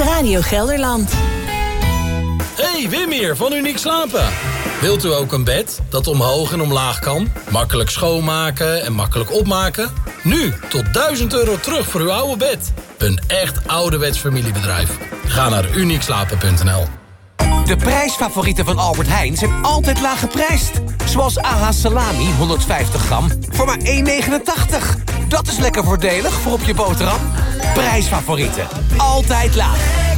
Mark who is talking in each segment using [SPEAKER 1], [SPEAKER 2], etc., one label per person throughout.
[SPEAKER 1] Radio Gelderland.
[SPEAKER 2] Hey, Wim hier van Uniek Slapen. Wilt u ook een bed dat omhoog en omlaag kan? Makkelijk schoonmaken en makkelijk opmaken? Nu tot €1000 terug voor uw oude bed. Een echt ouderwets familiebedrijf. Ga naar uniekslapen.nl.
[SPEAKER 3] De prijsfavorieten van Albert Heijn zijn altijd laag geprijsd. Zoals AH Salami 150 gram voor maar €1,89. Dat is lekker voordelig voor op je boterham. Prijsfavorieten. Altijd laag.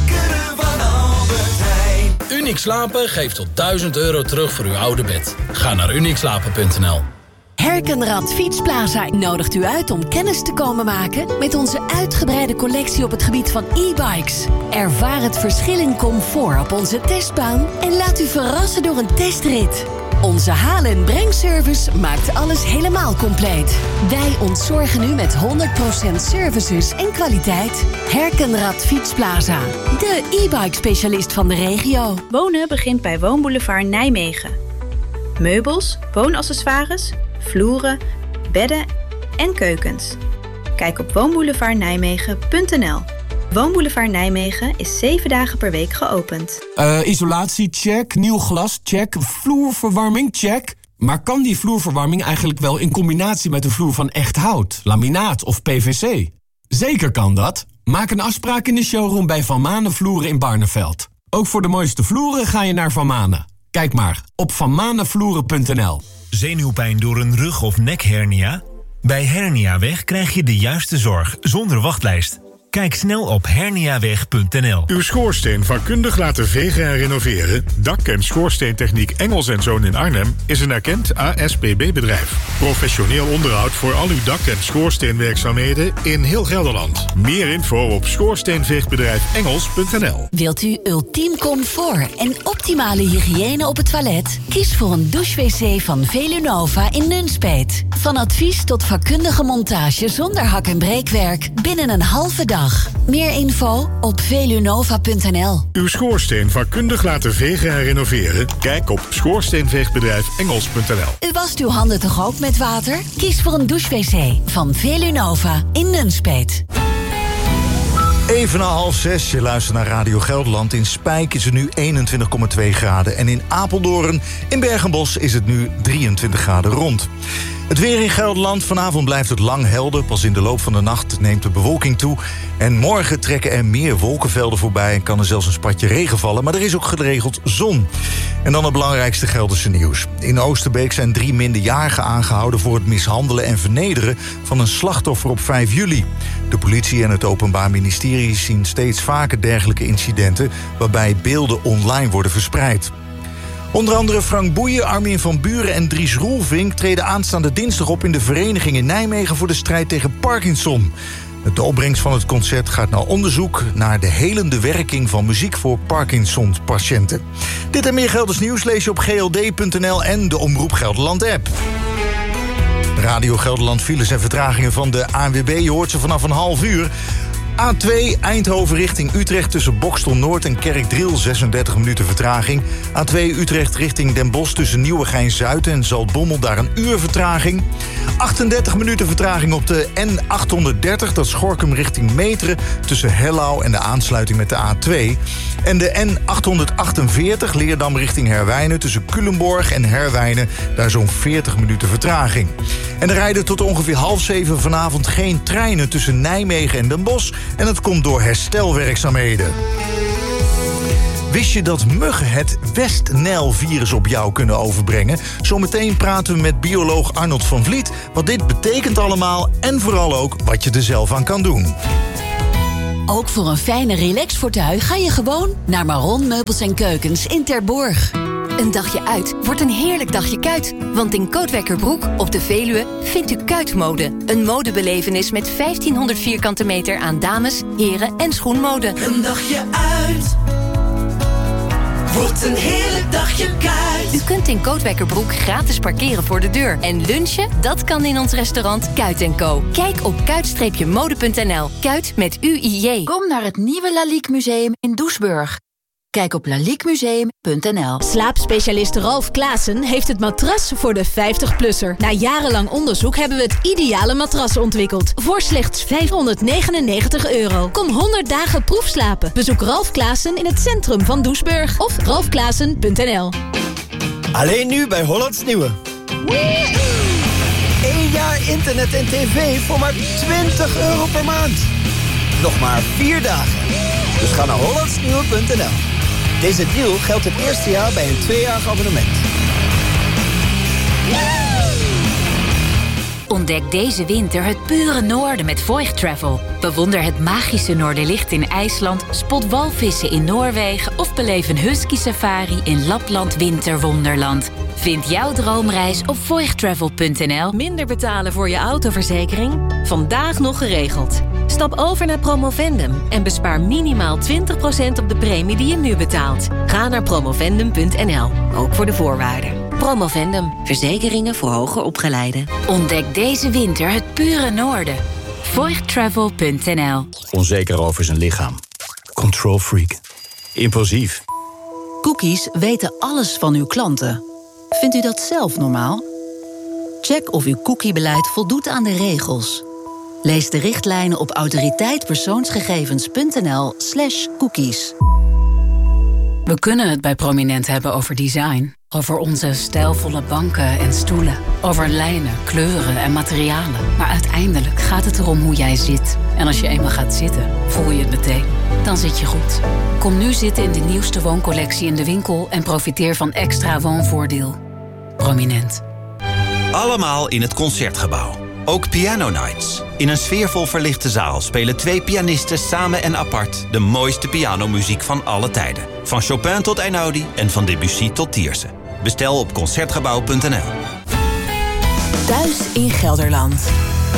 [SPEAKER 2] Uniek Slapen geeft tot €1000 terug voor uw oude bed. Ga naar uniekslapen.nl.
[SPEAKER 1] Herkenrad Fietsplaza nodigt u uit om kennis te komen maken met onze uitgebreide collectie op het gebied van e-bikes. Ervaar het verschil in comfort op onze testbaan en laat u verrassen door een testrit. Onze haal- en brengservice maakt alles helemaal compleet. Wij ontzorgen u met 100% services en kwaliteit. Herkenrad Fietsplaza, de e-bike specialist van de regio.
[SPEAKER 4] Wonen begint bij Woonboulevard Nijmegen. Meubels, woonaccessoires, vloeren, bedden en keukens. Kijk op woonboulevardnijmegen.nl. Woonboulevard Nijmegen is 7 dagen per week geopend.
[SPEAKER 5] Isolatie, check. Nieuw glas, check. Vloerverwarming, check. Maar kan die vloerverwarming eigenlijk wel in combinatie met een vloer van echt hout, laminaat of PVC? Zeker kan dat. Maak een afspraak in de showroom bij Van Manen Vloeren in Barneveld. Ook voor de mooiste vloeren ga je naar Van Manen. Kijk maar op vanmanenvloeren.nl.
[SPEAKER 6] Zenuwpijn door een rug- of nekhernia? Bij Herniaweg krijg je de juiste zorg zonder wachtlijst. Kijk snel op herniaweg.nl.
[SPEAKER 7] Uw schoorsteen vakkundig laten vegen en renoveren? Dak- en schoorsteentechniek Engels & Zoon in Arnhem is een erkend ASPB-bedrijf. Professioneel onderhoud voor al uw dak- en schoorsteenwerkzaamheden in heel Gelderland. Meer info op schoorsteenveegbedrijfengels.nl.
[SPEAKER 1] Wilt u ultiem comfort en optimale hygiëne op het toilet? Kies voor een douche-wc van Velunova in Nunspeet. Van advies tot vakkundige montage zonder hak- en breekwerk binnen een halve dag. Meer info op velunova.nl.
[SPEAKER 7] Uw schoorsteen vakkundig laten vegen en renoveren? Kijk op schoorsteenveegbedrijfengels.nl.
[SPEAKER 1] U wast uw handen toch ook met water? Kies voor een douche-wc van Velunova in Nunspeet.
[SPEAKER 8] Even na 5:30, je luistert naar Radio Gelderland. In Spijk is het nu 21,2 graden. En in Apeldoorn, in Bergenbos, is het nu 23 graden rond. Het weer in Gelderland. Vanavond blijft het lang helder. Pas in de loop van de nacht neemt de bewolking toe. En morgen trekken er meer wolkenvelden voorbij en kan er zelfs een spatje regen vallen. Maar er is ook geregeld zon. En dan het belangrijkste Gelderse nieuws. In Oosterbeek zijn 3 minderjarigen aangehouden voor het mishandelen en vernederen van een slachtoffer op 5 juli. De politie en het Openbaar Ministerie zien steeds vaker dergelijke incidenten waarbij beelden online worden verspreid. Onder andere Frank Boeien, Armin van Buren en Dries Roelvink treden aanstaande dinsdag op in de vereniging in Nijmegen voor de strijd tegen Parkinson. De opbrengst van het concert gaat naar onderzoek naar de helende werking van muziek voor Parkinson-patiënten. Dit en meer Gelders nieuws lees je op gld.nl en de Omroep Gelderland-app. Radio Gelderland files en vertragingen van de ANWB. Je hoort ze vanaf een half uur. A2 Eindhoven richting Utrecht tussen Bokstel Noord en Kerkdriel 36 minuten vertraging. A2 Utrecht richting Den Bosch tussen Nieuwegein-Zuid en Zaltbommel daar een uur vertraging. 38 minuten vertraging op de N830, dat is Gorinchem richting Meteren tussen Hellouw en de aansluiting met de A2. En de N848 Leerdam richting Herwijnen tussen Culemborg en Herwijnen, daar zo'n 40 minuten vertraging. En er rijden tot ongeveer 6:30 vanavond geen treinen tussen Nijmegen en Den Bosch. En dat komt door herstelwerkzaamheden. Wist je dat muggen het West-Nijl-virus op jou kunnen overbrengen? Zometeen praten we met bioloog Arnold van Vliet wat dit betekent allemaal en vooral ook wat je er zelf aan kan doen.
[SPEAKER 1] Ook voor een fijne relaxfortuin ga je gewoon naar Maron Meubels en Keukens in Terborg. Een dagje uit wordt een heerlijk dagje kuit. Want in Kootwijkerbroek op de Veluwe vindt u kuitmode. Een modebelevenis met 1500 vierkante meter aan dames, heren en schoenmode.
[SPEAKER 9] Een dagje uit wordt een heerlijk dagje kuit.
[SPEAKER 1] U kunt in Kootwijkerbroek gratis parkeren voor de deur. En lunchen, dat kan in ons restaurant Kuit & Co. Kijk op kuit-mode.nl. Kuit met UIJ.
[SPEAKER 10] Kom naar het nieuwe Lalique Museum in Doesburg. Kijk op laliquemuseum.nl.
[SPEAKER 11] Slaapspecialist Ralf Klaassen heeft het matras voor de 50-plusser. Na jarenlang onderzoek hebben we het ideale matras ontwikkeld. Voor slechts €599. Kom 100 dagen proefslapen. Bezoek Ralf Klaassen in het centrum van Doesburg. Of ralfklaassen.nl.
[SPEAKER 12] Alleen nu bij Hollands Nieuwe. 1 jaar internet en tv voor maar €20 per maand. Nog maar 4 dagen. Dus ga naar hollandsnieuwe.nl. Deze deal geldt het eerste jaar bij een 2-jarig abonnement.
[SPEAKER 13] Ontdek deze winter het pure noorden met Voigt Travel. Bewonder het magische Noorderlicht in IJsland, spot walvissen in Noorwegen of beleef een husky safari in Lapland Winterwonderland. Vind jouw droomreis op voigttravel.nl.
[SPEAKER 14] Minder betalen voor je autoverzekering? Vandaag nog geregeld. Stap over naar Promovendum en bespaar minimaal 20% op de premie die je nu betaalt. Ga naar promovendum.nl, ook voor de voorwaarden. Promovendum, verzekeringen voor hoger opgeleiden.
[SPEAKER 13] Ontdek deze winter het pure noorden. Voigttravel.nl.
[SPEAKER 15] Onzeker over zijn lichaam. Control freak. Impulsief.
[SPEAKER 10] Cookies weten alles van uw klanten. Vindt u dat zelf normaal? Check of uw cookiebeleid voldoet aan de regels. Lees de richtlijnen op autoriteitpersoonsgegevens.nl/cookies.
[SPEAKER 16] We kunnen het bij Prominent hebben over design. Over onze stijlvolle banken en stoelen. Over lijnen, kleuren en materialen. Maar uiteindelijk gaat het erom hoe jij zit. En als je eenmaal gaat zitten, voel je het meteen. Dan zit je goed. Kom nu zitten in de nieuwste wooncollectie in de winkel en profiteer van extra woonvoordeel. Prominent.
[SPEAKER 17] Allemaal in het Concertgebouw. Ook Piano Nights. In een sfeervol verlichte zaal spelen 2 pianisten samen en apart de mooiste pianomuziek van alle tijden. Van Chopin tot Einaudi en van Debussy tot Tiersen. Bestel op concertgebouw.nl.
[SPEAKER 18] Thuis in Gelderland.